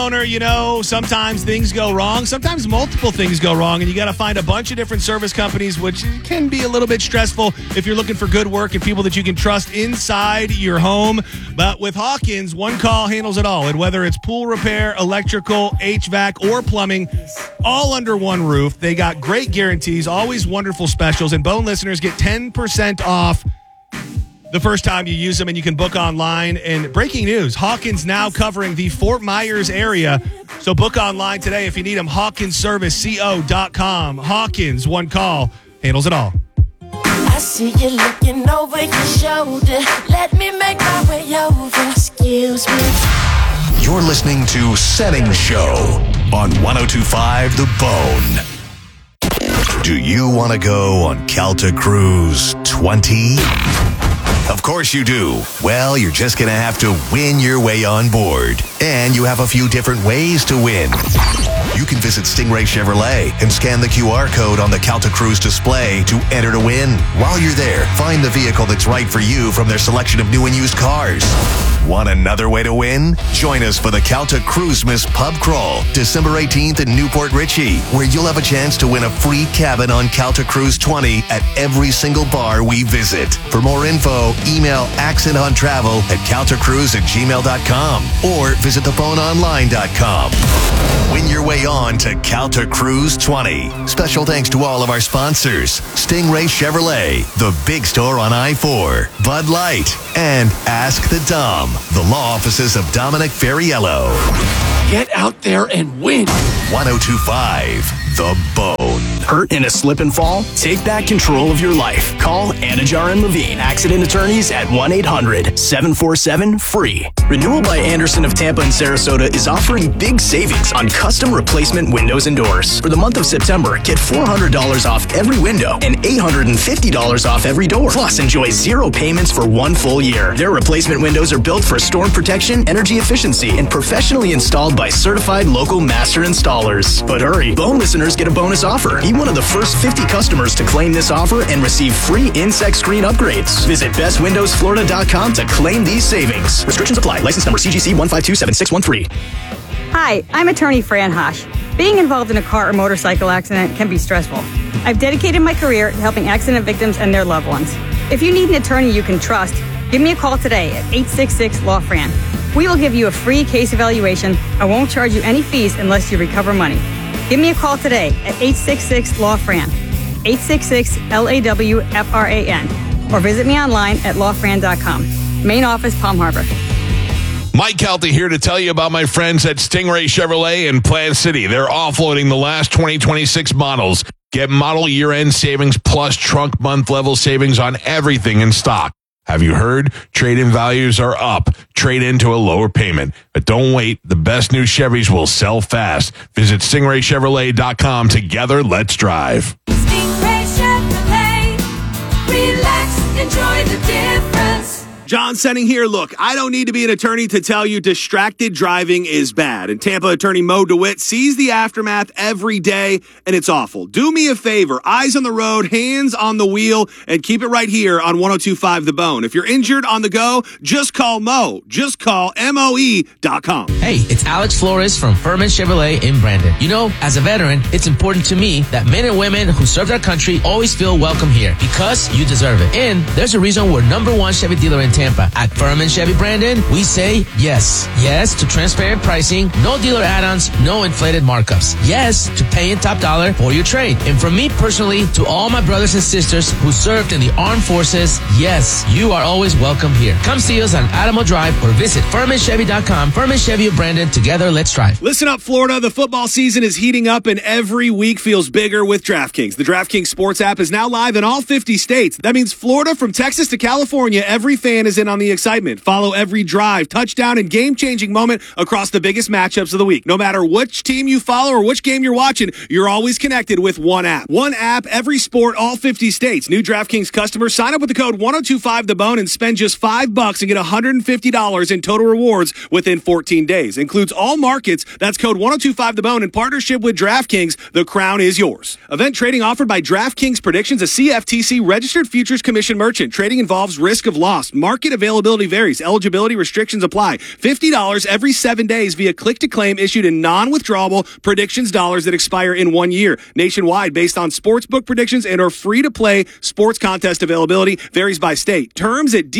Owner, sometimes things go wrong. Sometimes multiple things go wrong, and you got to find a bunch of different service companies, which can be a little bit stressful if you're looking for good work and people that you can trust inside your home. But with Hawkins, one call handles it all. And whether it's pool repair, electrical, HVAC, or plumbing, all under one roof. They got great guarantees, always wonderful specials, and Bone listeners get 10% off the first time you use them, and you can book online. And breaking news, Hawkins now covering the Fort Myers area. So book online today if you need them. HawkinsServiceCO.com. Hawkins, one call, handles it all. I see you looking over your shoulder. Let me make my way over. Excuse me. You're listening to Setting Show on 102.5 The Bone. Do you want to go on Calta Cruise 20? Of course you do. Well, you're just going to have to win your way on board. And you have a few different ways to win. You can visit Stingray Chevrolet and scan the QR code on the Calta Cruise display to enter to win. While you're there, find the vehicle that's right for you from their selection of new and used cars. Want another way to win? Join us for the Calta Cruisemas Pub Crawl, December 18th in Newport Richey, where you'll have a chance to win a free cabin on Calta Cruise 20 at every single bar we visit. For more info, email accentontravel@caltacruise@gmail.com or visit theboneonline.com. Win your way on to Calta Cruise 20. Special thanks to all of our sponsors: Stingray Chevrolet, the big store on I-4, Bud Light, and Ask the Dom, the law offices of Dominic Ferriello. Get out there and win. 102.5 The Bone. Hurt in a slip and fall? Take back control of your life. Call Anajar and Levine, accident attorneys at 1-800-747-FREE. Renewal by Anderson of Tampa and Sarasota is offering big savings on custom replacement windows and doors. For the month of September, get $400 off every window and $850 off every door. Plus, enjoy 0 payments for 1 full year. Their replacement windows are built for storm protection, energy efficiency, and professionally installed by certified local master installers. But hurry, Bone listeners get a bonus offer. Be one of the first 50 customers to claim this offer and receive free insect screen upgrades. Visit bestwindowsflorida.com to claim these savings. Restrictions apply. License number CGC 1527613. Hi, I'm attorney Fran Hosh. Being involved in a car or motorcycle accident can be stressful. I've dedicated my career to helping accident victims and their loved ones. If you need an attorney you can trust, give me a call today at 866-LAW-FRAN. We will give you a free case evaluation and won't charge you any fees unless you recover money. Give me a call today at 866-LAW-FRAN, 866-LAWFRAN, or visit me online at lawfran.com. Main office, Palm Harbor. Mike Calta here to tell you about my friends at Stingray Chevrolet in Plant City. They're offloading the last 2026 models. Get model year-end savings plus trunk month level savings on everything in stock. Have you heard? Trade-in values are up. Trade into a lower payment. But don't wait. The best new Chevys will sell fast. Visit StingrayChevrolet.com. Together, let's drive. Stingray Chevrolet. Relax, enjoy the difference. John Senning here. Look, I don't need to be an attorney to tell you distracted driving is bad. And Tampa attorney Mo DeWitt sees the aftermath every day, and it's awful. Do me a favor. Eyes on the road, hands on the wheel, and keep it right here on 102.5 The Bone. If you're injured on the go, just call Mo. Just call MOE.com. Hey, it's Alex Flores from Furman Chevrolet in Brandon. You know, as a veteran, it's important to me that men and women who serve our country always feel welcome here because you deserve it. And there's a reason we're #1 Chevy dealer in Tampa. At Furman Chevy Brandon, we say yes. Yes to transparent pricing, no dealer add-ons, no inflated markups. Yes to paying top dollar for your trade. And from me personally to all my brothers and sisters who served in the armed forces, yes, you are always welcome here. Come see us on Adamo Drive or visit FurmanChevy.com. Furman Chevy of Brandon. Together, let's drive. Listen up, Florida. The football season is heating up, and every week feels bigger with DraftKings. The DraftKings Sports app is now live in all 50 states. That means Florida, from Texas to California, every fan is in on the excitement. Follow every drive, touchdown, and game-changing moment across the biggest matchups of the week. No matter which team you follow or which game you're watching, you're always connected with one app. One app, every sport, all 50 states. New DraftKings customers sign up with the code 1025TheBone and spend just $5 and get $150 in total rewards within 14 days. Includes all markets. That's code 1025TheBone in partnership with DraftKings. The crown is yours. Event trading offered by DraftKings Predictions, a CFTC registered futures commission merchant. Trading involves risk of loss. Market market. Availability varies. Eligibility restrictions apply. $50 every 7 days via click-to-claim issued in non-withdrawable predictions dollars that expire in 1 year. Nationwide, based on sportsbook predictions and or free-to-play sports contest availability. Varies by state. Terms at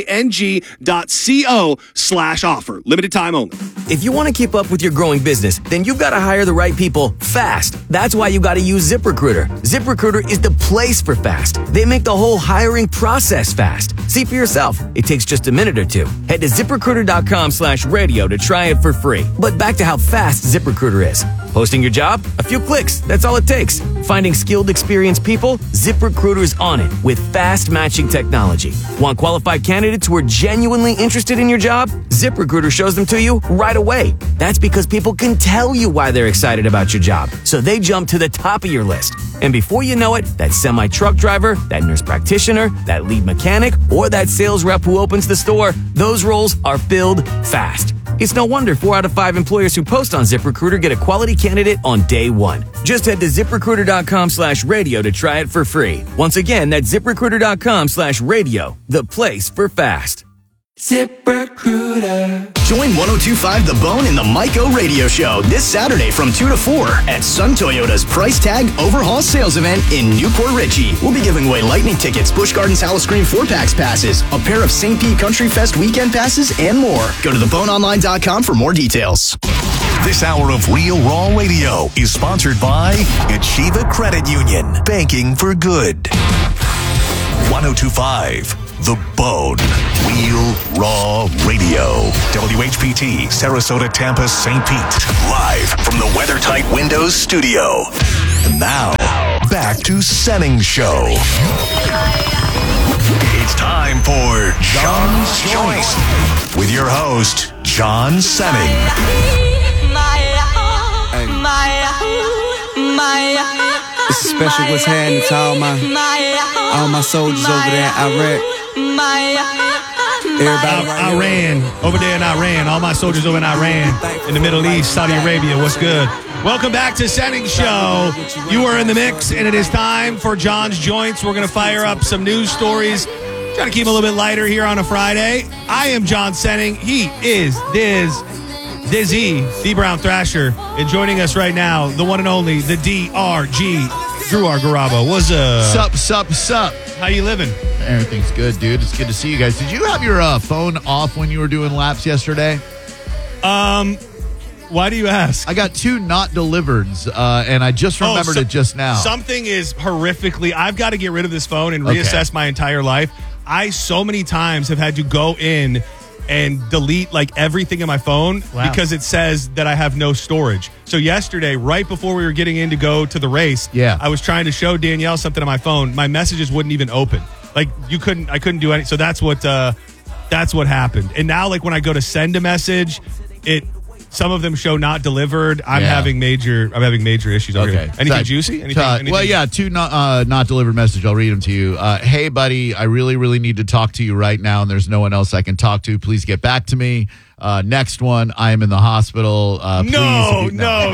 dkng.co/offer. Limited time only. If you want to keep up with your growing business, then you've got to hire the right people fast. That's why you got to use ZipRecruiter. ZipRecruiter is the place for fast. They make the whole hiring process fast. See for yourself. It takes just a minute or two. Head to ZipRecruiter.com/radio to try it for free. But back to how fast ZipRecruiter is. Posting your job? A few clicks. That's all it takes. Finding skilled, experienced people? ZipRecruiter's on it with fast matching technology. Want qualified candidates who are genuinely interested in your job? ZipRecruiter shows them to you right away. That's because people can tell you why they're excited about your job, so they jump to the top of your list. And before you know it, that semi-truck driver, that nurse practitioner, that lead mechanic, or that sales rep who opens the store, those roles are filled fast. It's no wonder 4 out of 5 employers who post on ZipRecruiter get a quality candidate on day one. Just head to ZipRecruiter.com/radio to try it for free. Once again, that's ZipRecruiter.com/radio, the place for fast. ZipRecruiter. Join 102.5 The Bone in the Mike-O Radio Show this Saturday from 2 to 4 at Sun Toyota's Price Tag Overhaul Sales Event in Newport Richey. We'll be giving away Lightning tickets, Busch Gardens Howl-O-Scream 4-packs passes, a pair of St. Pete Country Fest weekend passes, and more. Go to theboneonline.com for more details. This hour of Real Raw Radio is sponsored by Achieva Credit Union. Banking for good. 102.5 The Bone. Real Raw Radio. WHPT, Sarasota, Tampa, St. Pete. Live from the WeatherTight Windows studio. And now, back to Senning Show. It's time for John's Joint with your host, John Senning. This is special what's happening to all my soldiers over there in Iraq. Everybody Iran, over there in Iran. All my soldiers over in Iran, in the Middle East, Saudi Arabia. What's good? Welcome back to Senning Show. You are in the mix, and it is time for John's Joints. We're going to fire up some news stories. Trying to keep it a little bit lighter here on a Friday. I am John Senning. He is Dizzy, D. Brown Thrasher. And joining us right now, the one and only, the DRG, Drew Garabo. What's up? Sup. How you living? Everything's good, dude. It's good to see you guys. Did you have your phone off when you were doing laps yesterday? Why do you ask? I got 2 not delivereds, and I just remembered it just now. Something is horrifically... I've got to get rid of this phone and reassess my entire life. I so many times have had to go in and delete like everything in my phone because it says that I have no storage. So yesterday, right before we were getting in to go to the race, I was trying to show Danielle something on my phone. My messages wouldn't even open. Like I couldn't do anything. So that's what happened. And now, like when I go to send a message, some of them show not delivered. I'm having major issues over here. Anything juicy? Anything? Well, yeah, 2 not delivered message. I'll read them to you. Hey, buddy, I really, really need to talk to you right now, and there's no one else I can talk to. Please get back to me. Next one, I am in the hospital. No.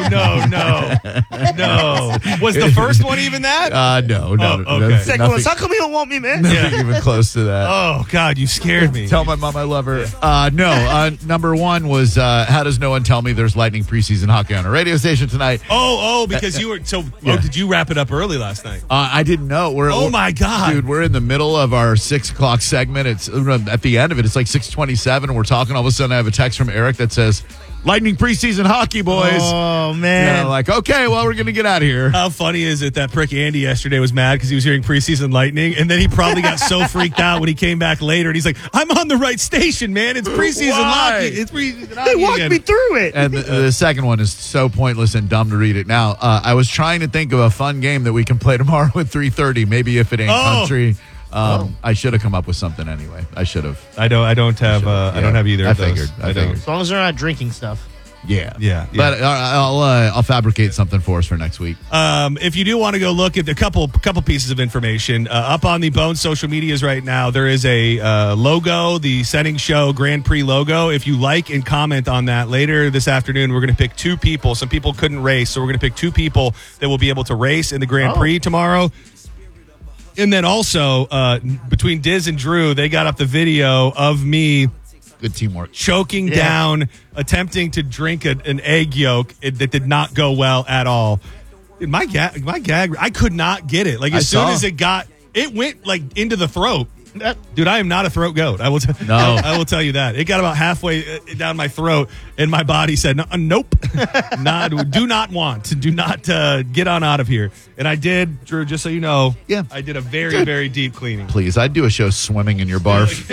Was the first one even that? No. Okay. Second one, how come you don't want me, man? Nothing even close to that. Oh, God, you scared me. Tell my mom I love her. Number 1 was, how does no one tell me there's Lightning preseason hockey on a radio station tonight? Because you were... did you wrap it up early last night? I didn't know. My God. Dude, we're in the middle of our 6 o'clock segment. It's at the end of it. It's like 6:27, and we're talking. All of a sudden, I have a text from Eric that says, Lightning preseason hockey, boys. Oh, man. Like, okay, well, we're going to get out of here. How funny is it that prick Andy yesterday was mad because he was hearing preseason Lightning, and then he probably got so freaked out when he came back later, and he's like, I'm on the right station, man. It's preseason hockey. It's preseason hockey. They walked me through it. And the second one is so pointless and dumb to read it now. I was trying to think of a fun game that we can play tomorrow at 3:30, maybe if it ain't country. I should have come up with something anyway. I should have. I don't have either of those. I figured. As long as they're not drinking stuff. Yeah. But I'll fabricate something for us for next week. If you do want to go look at a couple pieces of information up on the Bone social medias right now, there is a logo, the Senning Show Grand Prix logo. If you like and comment on that later this afternoon, we're going to pick 2 people. Some people couldn't race, so we're going to pick 2 people that will be able to race in the Grand Prix tomorrow. And then also, between Diz and Drew, they got up the video of me Good teamwork. choking down, attempting to drink an egg yolk that did not go well at all. Dude, my gag, I could not get it. Like, as soon as it went like into the throat. Dude, I am not a throat goat. I will tell you that. It got about halfway down my throat, and my body said, "Nope, do not get on out of here." And I did, Drew. Just so you know, I did a very very deep cleaning. Please, I'd do a show swimming in your barf.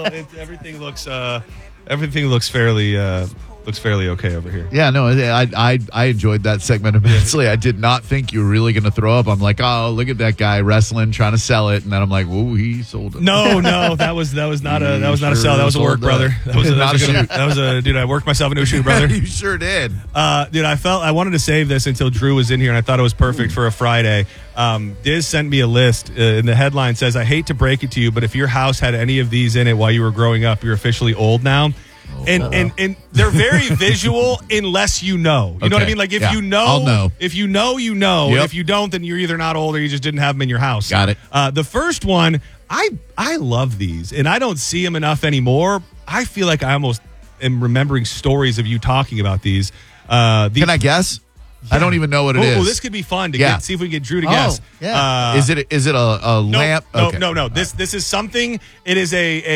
Everything looks fairly okay over here. Yeah, no, I enjoyed that segment immensely. I did not think you were really going to throw up. I'm like, oh, look at that guy wrestling, trying to sell it, and then I'm like, whoa, he sold it. No, that was not a sell. That was a work, brother. That was a dude. I worked myself into a shoot, brother. You sure did, dude. I wanted to save this until Drew was in here, and I thought it was perfect for a Friday. Diz sent me a list, and the headline says, "I hate to break it to you, but if your house had any of these in it while you were growing up, you're officially old now." And they're very visual unless you know. You know what I mean? Like, if you know, I'll know. If you know, you know. Yep. And if you don't, then you're either not old or you just didn't have them in your house. Got it. The first one, I love these, and I don't see them enough anymore. I feel like I almost am remembering stories of you talking about these. Can I guess? I don't even know what it is. Oh, this could be fun to see if we can get Drew to guess. Yeah. Is it a lamp? No. This is something. It is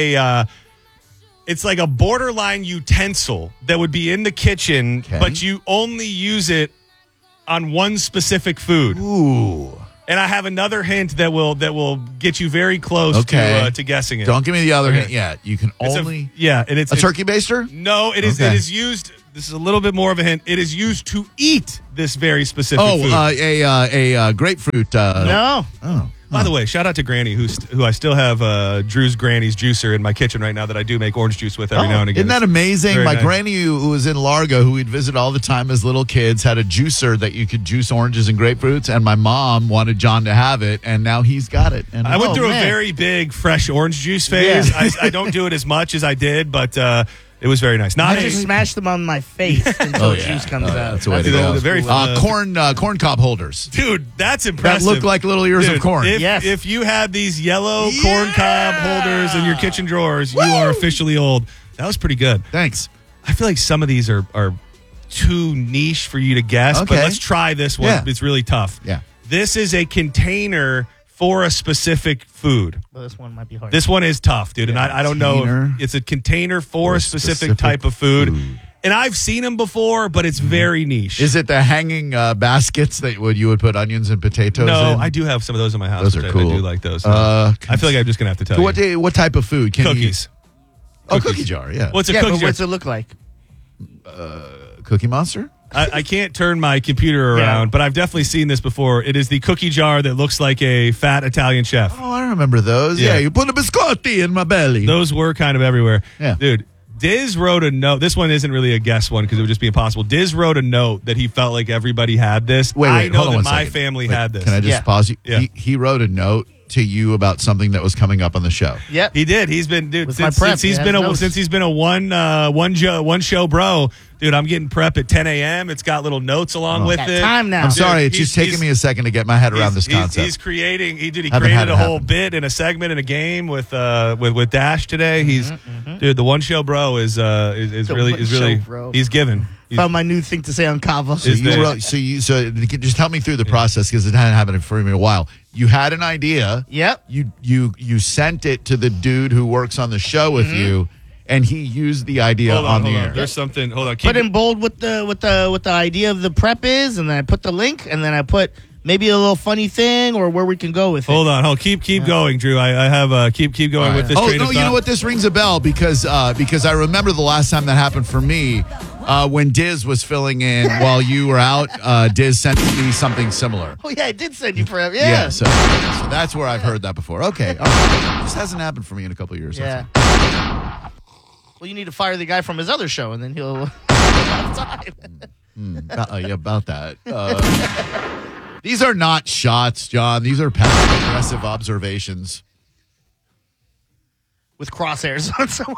it's like a borderline utensil that would be in the kitchen, but you only use it on one specific food. Ooh. And I have another hint that will get you very close to guessing it. Don't give me the other hint yet. You can It's only it's a turkey baster? No, it is. It is used. This is a little bit more of a hint. It is used to eat this very specific food. A grapefruit. No. Oh. By the way, shout out to Granny, who I still have Drew's Granny's juicer in my kitchen right now that I do make orange juice with every now and again. Isn't that amazing? My nice. granny, who was in Largo, who we'd visit all the time as little kids, had a juicer that you could juice oranges and grapefruits, and my mom wanted John to have it, and now he's got it. And I went through a very big fresh orange juice phase. Yeah. I don't do it as much as I did, but it was very nice. I just smash them on my face until juice comes out. That's the way to go. Very corn cob holders. Dude, that's impressive. That look like little ears of corn. If you had these yellow corn cob holders in your kitchen drawers, you are officially old. That was pretty good. Thanks. I feel like some of these are too niche for you to guess, but let's try this one. Yeah. It's really tough. Yeah. This is a container for a specific food. Well, this one might be hard. This one is tough, dude, and I don't know. It's a container for a specific type of food. And I've seen them before, but it's very niche. Is it the hanging baskets that you would put onions and potatoes in? No, I do have some of those in my house. Those are cool. I do like those. I feel like I'm just going to have to tell you. What type of food? Cookies. Cookie jar, yeah. What's a cookie jar? What's it look like? Cookie Monster? I can't turn my computer around, but I've definitely seen this before. It is the cookie jar that looks like a fat Italian chef. Oh, I remember those. Yeah, you put a biscotti in my belly. Those were kind of everywhere. Yeah. Dude, Diz wrote a note. This one isn't really a guess one because it would just be impossible. Diz wrote a note that he felt like everybody had this. I know that my family had this. Can I just pause you? Yeah. He wrote a note to you about something that was coming up on the show. Yep. He did. He's been, dude, since he's been a one show bro. Dude, I'm getting prep at 10 a.m. It's got little notes along with it. Time now. I'm sorry. It's just taking me a second to get my head around this concept. He's creating. He created a whole bit in a segment in a game with Dash today. Dude, the one show bro is really bro. He's given. Found my new thing to say on Kava. So just help me through the process because it hadn't happened for me in a while. You had an idea. Yep. You sent it to the dude who works on the show with you. And he used the idea on the air. There's something. Hold on. Put in bold what the idea of the prep is, and then I put the link, and then I put maybe a little funny thing or where we can go with it. Hold on. Keep going, Drew. I have keep going with this. Oh train no, of you know thought. what? This rings a bell because I remember the last time that happened for me when Diz was filling in while you were out. Diz sent me something similar. Oh yeah, I did send you prep. Yeah. So that's where I've heard that before. Okay. All right. This hasn't happened for me in a couple of years. Yeah. Well, you need to fire the guy from his other show, and then he'll have time. About that. These are not shots, John. These are passive-aggressive observations. With crosshairs on someone.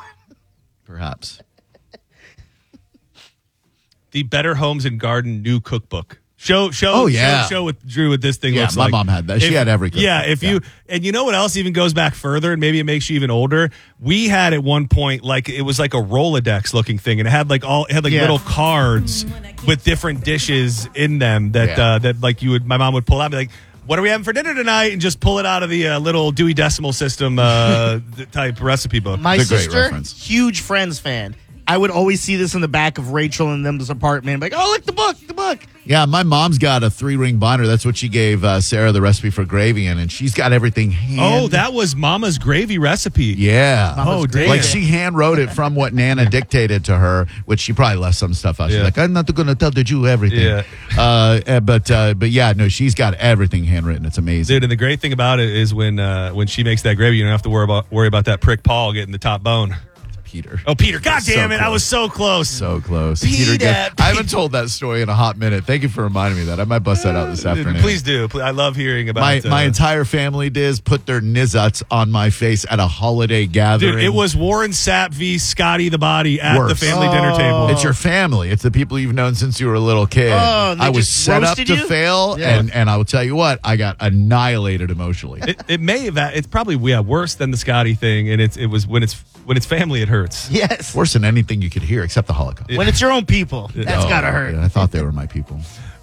Perhaps. The Better Homes and Garden new cookbook. Show yeah. what Drew what this thing Yeah, looks my like. mom had that. She had everything. Yeah, and you know what else even goes back further, and maybe it makes you even older. We had at one point like it was like a Rolodex looking thing, and it had like little cards with different dishes in them that like my mom would pull out and be like, what are we having for dinner tonight? And just pull it out of the little Dewey Decimal System type recipe book. My sister, huge Friends fan. I would always see this in the back of Rachel and them's apartment. Like, oh, look, the book. Yeah, my mom's got a 3-ring binder. That's what she gave Sarah the recipe for gravy in, and she's got everything Oh, that was Mama's gravy recipe. Yeah. Mama's damn. Like she hand wrote it from what Nana dictated to her, which she probably left some stuff out. She's like, I'm not going to tell the Jew everything. Yeah. But yeah, no, she's got everything handwritten. It's amazing. Dude, and the great thing about it is when she makes that gravy, you don't have to worry about that prick Paul getting the top bone. Peter. Oh, Peter. God damn it. close. I was so close. So close. Peter. I haven't told that story in a hot minute. Thank you for reminding me of that. I might bust that out this afternoon. Please do. I love hearing about my entire family put their nizuts on my face at a holiday gathering. Dude, it was Warren Sapp v. Scotty the Body at the family dinner table. It's your family. It's the people you've known since you were a little kid. I was set up to fail, and I will tell you what, I got annihilated emotionally. It may have. It's probably worse than the Scotty thing, and it was when it's family, it hurts. Yes. Worse than anything you could hear, except the Holocaust. When it's your own people, that's gotta hurt. Yeah, I thought they were my people.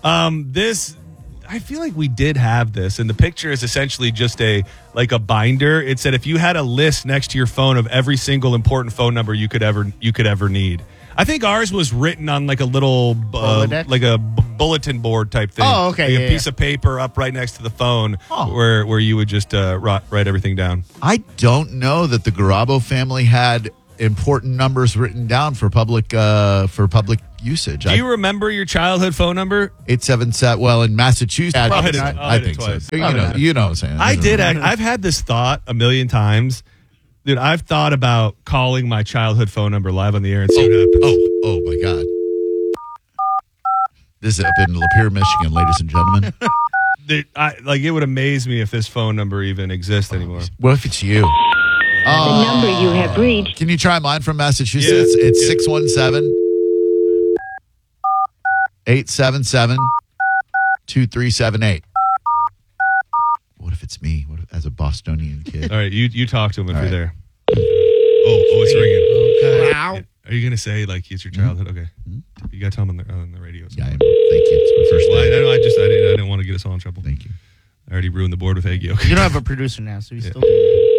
I feel like we did have this, and the picture is essentially just a binder. It said if you had a list next to your phone of every single important phone number you could ever need. I think ours was written on like a little bulletin board type thing. Oh, okay. Like a piece of paper up right next to the phone where you would just write everything down. I don't know that the Garabo family had important numbers written down for public usage. Do you remember your childhood phone number? 877. Well, in Massachusetts, I think so. twice. You know what I'm saying. I did. I've had this thought a million times. Dude, I've thought about calling my childhood phone number live on the air and see what happens. Oh my God. This is up in Lapeer, Michigan, ladies and gentlemen. Dude, it would amaze me if this phone number even exists anymore. What if it's you? The number you have reached. Can you try mine from Massachusetts? Yeah. It's 617-877-2378. What if it's me? As a Bostonian kid? All right, you talk to him if you're there. Oh, it's ringing. Wow. Are you going to say, it's your childhood? Okay. You got to tell him on the radio. Yeah, thank you. It's my first day. I didn't want to get us all in trouble. Thank you. I already ruined the board with egg yolk. You don't have a producer now, so you still do.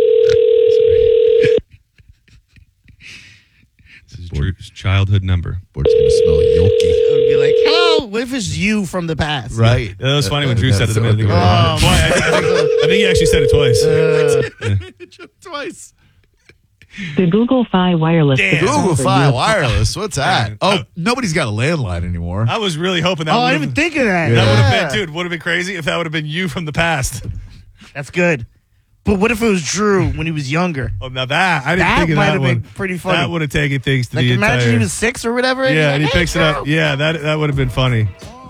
This is Drew's childhood number. Board's going to smell yolky. It would be like, hello, what if it's you from the past? Right. Yeah, that was funny when Drew said it a minute ago. Oh, I think he actually said it twice. Twice. The Google Fi Wireless. Google Fi Wireless. What's that? Oh, nobody's got a landline anymore. I was really hoping that. I didn't even think of that. That would have been, would have been crazy if that would have been you from the past. That's good. But what if it was Drew when he was younger? Oh, now I didn't think of that might have one. been pretty funny. That would have taken things to the entire. Imagine he was 6 or whatever. Yeah, and he picks it up. Yeah, that would have been funny.